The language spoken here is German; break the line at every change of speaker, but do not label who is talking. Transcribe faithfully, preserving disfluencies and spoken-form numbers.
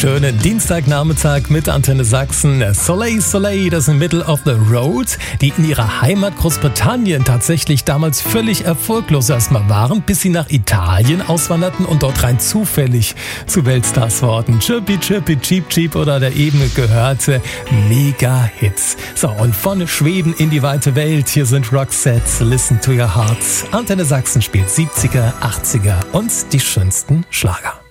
Schönen Dienstagnachmittag mit Antenne Sachsen. Soleil, Soleil, das ist Middle of the Road, die in ihrer Heimat Großbritannien tatsächlich damals völlig erfolglos erstmal waren, bis sie nach Italien auswanderten und dort rein zufällig zu Weltstars wurden. Chirpy, Chirpy, Cheep, Cheep oder der eben gehörte Mega-Hits. So, und von Schweden in die weite Welt, hier sind Roxette, Listen to Your Heart. Antenne Sachsen spielt siebziger, achtziger und die schönsten Schlager.